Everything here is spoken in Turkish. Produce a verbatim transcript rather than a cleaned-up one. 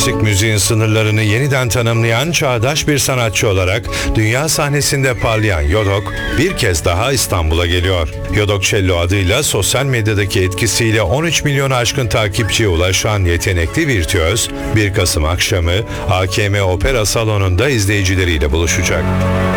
Klasik müziğin sınırlarını yeniden tanımlayan çağdaş bir sanatçı olarak dünya sahnesinde parlayan Yodok bir kez daha İstanbul'a geliyor. Yodok Cello adıyla sosyal medyadaki etkisiyle on üç milyonu aşkın takipçiye ulaşan yetenekli virtüöz bir Kasım akşamı A K M Opera Salonu'nda izleyicileriyle buluşacak.